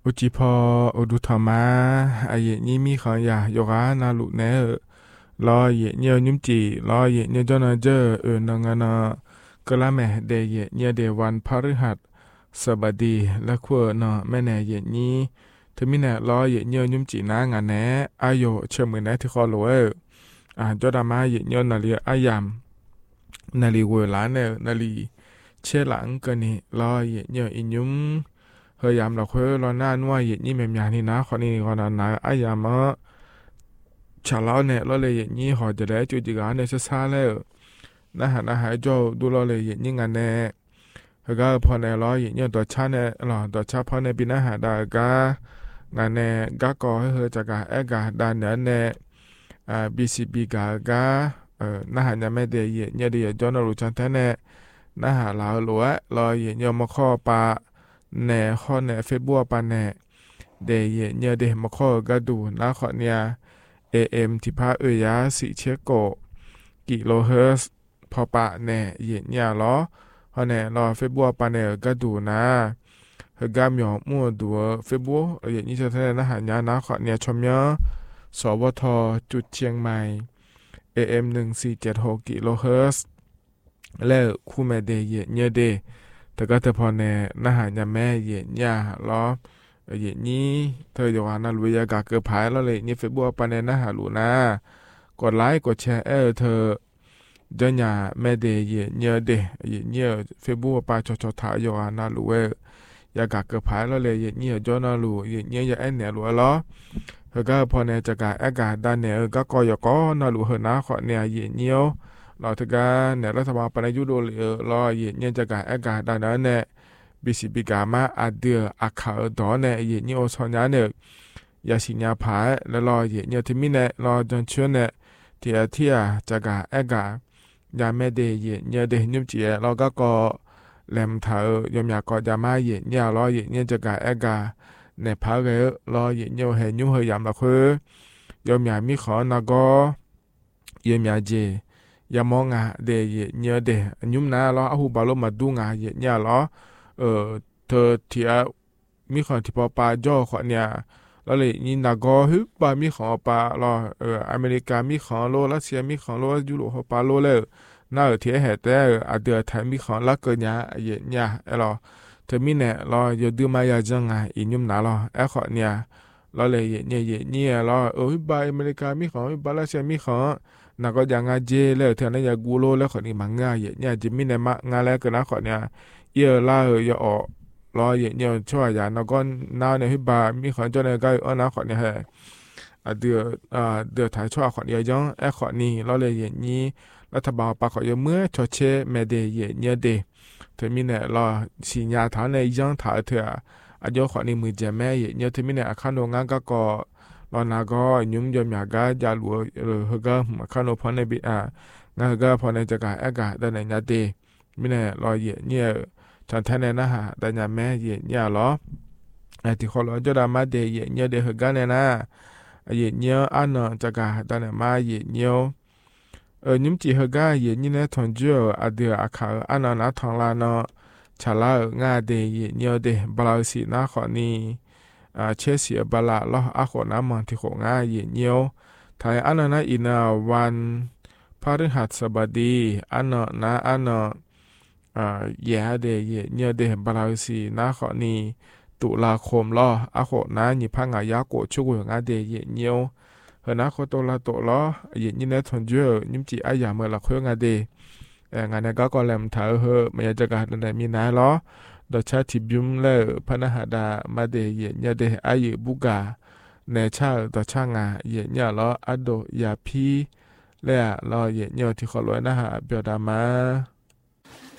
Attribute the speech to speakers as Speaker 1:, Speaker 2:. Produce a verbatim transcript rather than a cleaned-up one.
Speaker 1: อุจิพออุดุธรรมาอาเยนี้มีขอยาโยกานาลุเนอรอเยเนียวยุมจีรอเยเนียวจอนาเจอเออนางานากะละแมเดเยเนียเดวันพฤหัสสบดีและขัวนอแม่แน่เยนี้เทมิแน่รอเยเนียวยุมจีนางานแนอาโยเชื่อมือแน่ที่คอโลเออ่าจอดามาเยเนียวนาลีอายามนาลีเวลาเนนาลีเชหลังกันนี่รอเยเนียวอินยุมเฮยามเราเคยรอหน้านัวเย็นนี่แม่ยานี่นะคนนี้คนนั้นนะอายามะชาลาเนี่ยเราเลยเย็นนี่หอจะได้จุดจีกันเนี่ยซาแล้วนะฮะนะฮะจอดูเราเลยเย็นนี่งานเนี่ยเฮก็พอเนี่ยเราเย็นนี่ตัวชาเนี่ยหรอตัวชาพอเนี่ยปีนะฮะได้ก็งานเนี่ยก็ก่อให้เฮจากการเอกาด้านเนี่ยเนี่ยอ่าบีซีบีก็ก็เออนะฮะเนี่ยไม่ได้เย็นเนี่ยเดียวจอนารู้จันทร์เนี่ยนะฮะเราหลัวเราเย็นนี่มาข้อปะแหน่ข้อแหน่เฟซบุ๊กปะแหน่เดยเนียเดมาข้อก็ดูนะข้อเนี่ยเอเอ็มที่พาเอยาสิเชโกกิโลเฮิรตซ์พอปะแหน่เย็นเนี่ยล้อข้อแหน่รอเฟซบุ๊กปะแหน่ก็ดูนะเฮกามยอมั่วดูเฟซบุ๊กเย็นนี้จะแท้นะหาญานะข้อเนี่ยชมยอสวทจุดเชียงใหม่ เอ เอ็ม หนึ่งสี่เจ็ดหกกิโลเฮิรตซ์แล้วคู่แม่เดเยเนียเดแต่ก็เธอพอแน่นะหายาแม่เย็นยาล้อเย็นนี้เธอจะว่าน่ารู้ยากาเกือบหายแล้วเลยนี่เฟซบุ๊กปานนะหารู้นะกดไลค์กดแชร์เออเธอเจ้าหน้าแม่เดเย็นเยอะเดเย็นเยอะเฟซบุ๊กปาชอชอถ่ายอยู่ว่าน่ารู้เอยากาเกือบหายแล้วเลยเย็นเยอะจอน่ารู้เย็นเยอะอย่าแอนเนี่ยรู้ล้อเธอก็พอแน่จะกาอากาศด้านเนี่ยก็กอยก็น่ารู้เหรอนะขอเนี่ยเย็นเยอะเราถึงการเนี่ยรัฐบาลปนยุโรปรอเย็นเนี่ยจะกาอากาศด้านนั้นเนี่ยบิสิบิกามาอาเดืออาคาดอนเนี่ยเย็นเนี่ยโอชอนยาเนี่ยยาสิญาผาแล้วรอเย็นเนี่ยที่มีเนี่ยรอจนเชื่อเนี่ยที่อาที่อาจะกาอากาศยาไม่ได้เย็นเนี่ยเดนุ่มเจียเราก็ก็แหลมเถอยมอยากก็จะมาเย็นเนี่ยรอเย็นเนี่ยจะกาอากาศในภาคเออรอเย็นเนี่ยเห็นยุ่งเหี่ยมละคือยมอยากมีขอนะก็ยมอยากเจยามองอ่ะเดยเนียเดยุ่มนะล้ออาหูบาลมาดูงาเยเนี่ยล้อเออเธอที่มีคนที่พอปาจ่อขอเนี่ยแล้วเลยนี่นากอฮึบามีของปาล้อเอออเมริกามีของโลรัสเซียมีของโลยุโรปปาโลเลยน่าเออที่เหตุแต่อาเดือไทยมีของลักเกินยาเยเนี่ยเออล้อเธอมีเนี่ยล้ออยู่ดูมายาจังอ่ะอียุ่มนะล้อเออขอเนี่ยล้อเลยเยเนี่ยเยเนี่ยล้อเออบาอเมริกามีของบารัสเซียมีของนักก็ยังงาเจแล้วเท่านั้นยากูโลแล้วคนนี้มังงาเยเนี่ยจิมิเนี่ยมางาแล้วก็นะคนเนี่ยเยอะล่าเออยออกรอเยเนี่ยช่วยยานักก็น่าเนี่ยฮิบามีคนจนเนี่ยก็เออนะคนเนี่ยอ่ะเดืออ่าเดือถ่ายช่วยคนเนี่ยยังไอ้คนนี้เราเลยเยนี้รัฐบาลปากขอยเมื่อชดเชยเมเดเยเนี่ยเดเธอมีเนี่ยรอสิญญาฐานในยังถ่ายเถอะอายุคนนี้มือเจแม่เยเนี่ยเธอมีเนี่ยอาคารโรงงานก็ก็ลอนาก็ยุ่มยมอยากก็จะรู้เออเฮก็มาคันโอพอในบิอ่างานก็พอในจะกาอากาศแต่ในนาเดมิเนี่ยรอเยเนี่ยฉันแทนในนะฮะแต่ยาแม่เยเนี่ยหรอไอ้ที่เขารอจะดามาเดเยเนี่ยเดเฮก็เนี่ยนะเยเนี่ยอันนจะกาแต่ในมาเยเนี่ยเออยุ่มจีเฮก็เยเนี่ยทนจูอาเดืออาคาอันนั้นนะทองลาเนาะชาลางาเดเยเนี่ยเดบลาสีนะขอนี้อ่าเชสเสียบลาล้ออาขอน้ำมันที่ของง่ายเย็นเยียวไทยอันนั้นอินาวันพฤหัสบดีอันนั้นนะอันนั้นอ่าแย่เดยเยียวเดบลาสีนะขอนี้ตุลาคมล้ออาขอน้าญิพังอายาโกชุกงาเดยเยียวเฮนะขอตัวละตัวล้อเย็นยี่เนทนเจอยิ้มจีอายาเมื่อละเครื่องงาเดเอองานนี้ก็ก็แลมเถอเฮไม่อยากจะการในมีนาล้อดอชาติบิมเลพนหดามาเดเยเนเดอายุบุกาเนชาดอชางาเยเนล้ออโดยาพีเลอะล้อเยเนที่ขอรวยนะฮะเบียดามา